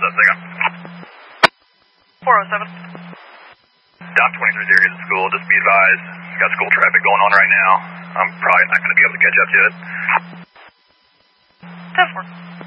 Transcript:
second. 407. Dock 23's area of the school. Just be advised. Got school traffic going on right now. I'm probably not going to be able to catch up to it. 10-4.